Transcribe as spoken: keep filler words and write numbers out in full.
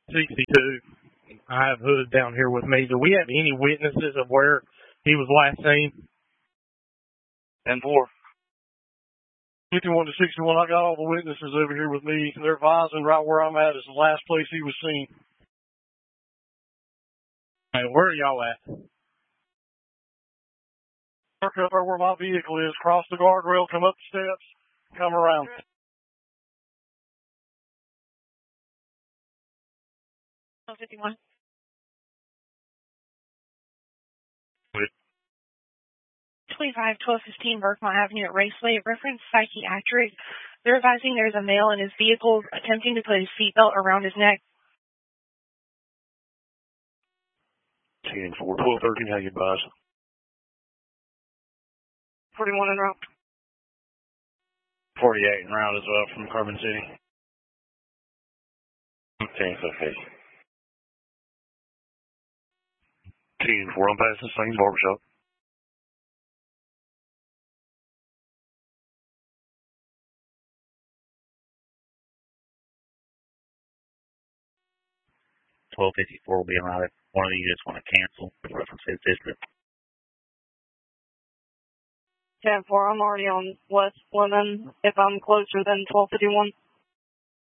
sixty-two. I have Hood down here with me. Do we have any witnesses of where he was last seen? ten four. fifty-one to sixty-one, I got all the witnesses over here with me. They're advising right where I'm at is the last place he was seen. Hey, where are y'all at? Park up there where my vehicle is, cross the guardrail, come up the steps, come around. fifty-one. twenty-five, twelve fifteen Berkmont Avenue at Raceway. Reference psychiatric. They're advising there's a male in his vehicle attempting to put his seatbelt around his neck. ten four, twelve thirteen, how you advise? forty-one en route. forty-eight en route as well from Carbon City. Thanks, okay. ten four, I'm past the Saints Barbershop. twelve fifty-four will be en route if one of you just want to cancel the reference to his district. ten four, I'm already on West Lemon if I'm closer than twelve fifty-one.